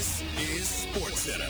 This is SportsCenter.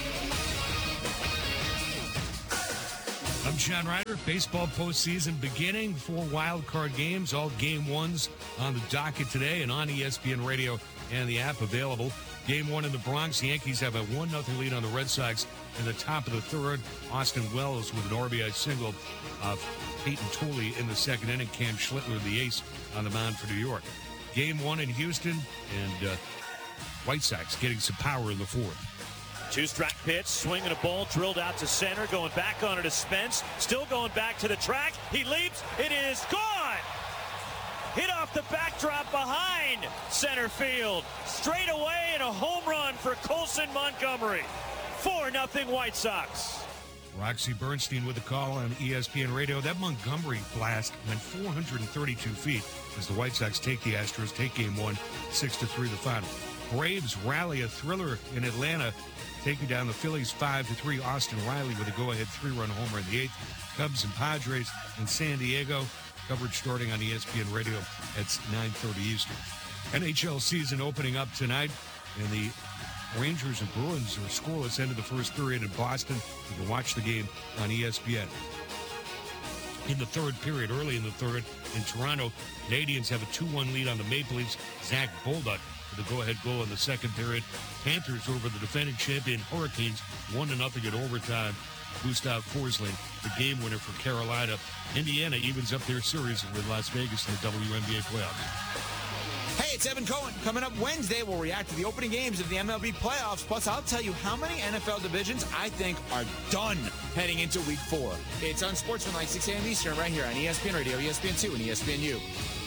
I'm John Ryder. Baseball postseason beginning. 4 wild card games, all game ones on the docket today and on ESPN Radio and the app available. Game 1 in the Bronx. The Yankees have a 1-0 lead on the Red Sox in the top of the third. Austin Wells with an RBI single of Peyton Tooley in the second inning. Cam Schlittler, the ace, on the mound for New York. Game 1 in Houston, and White Sox getting some power in the fourth. Two-strike pitch, swinging a ball, drilled out to center, going back on it to Spence, still going back to the track. He leaps, it is gone! Hit off the backdrop behind center field. Straight away and a home run for Colson Montgomery. 4-0 White Sox. Roxy Bernstein with the call on ESPN Radio. That Montgomery blast went 432 feet as the White Sox take the Astros, take game 1, 6-3 the final. Braves rally a thriller in Atlanta, taking down the Phillies 5-3. Austin Riley with a go-ahead 3-run homer in the 8th. Cubs and Padres in San Diego. Coverage starting on ESPN Radio at 9:30 Eastern. NHL season opening up tonight, and the Rangers and Bruins are scoreless end of the first period in Boston. You can watch the game on ESPN. In the third period, early in the third, in Toronto, Canadiens have a 2-1 lead on the Maple Leafs. Zach Bolduc with a go-ahead goal in the second period. Panthers over the defending champion Hurricanes, 1-0 at overtime. Gustav Forsling, the game winner for Carolina. Indiana evens up their series with Las Vegas in the WNBA playoffs. Hey, it's Evan Cohen. Coming up Wednesday, we'll react to the opening games of the MLB playoffs. Plus, I'll tell you how many NFL divisions I think are done heading into Week 4. It's on Sportsman like 6 a.m. Eastern right here on ESPN Radio, ESPN2, and ESPNU.